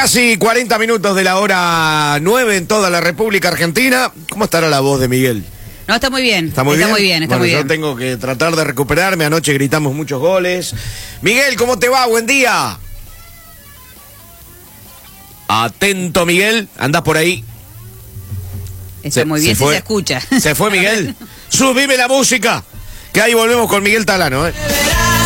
Casi 40 minutos de la hora 9 en toda la República Argentina. ¿Cómo estará la voz de Miguel? No, está muy bien. ¿Está muy bien? Está muy bien. Yo tengo que tratar de recuperarme. Anoche gritamos muchos goles. Miguel, ¿cómo te va? Buen día. Atento, Miguel. ¿Andás por ahí? Está muy bien, se escucha. ¿Se fue Miguel? Subime la música, que ahí volvemos con Miguel Talano,